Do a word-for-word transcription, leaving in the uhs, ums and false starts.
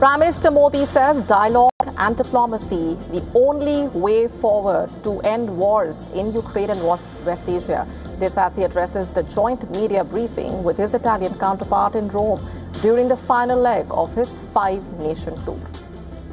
Prime Minister Modi says dialogue and diplomacy the only way forward to end wars in Ukraine and West Asia. This as he addresses the joint media briefing with his Italian counterpart in Rome during the final leg of his five-nation tour.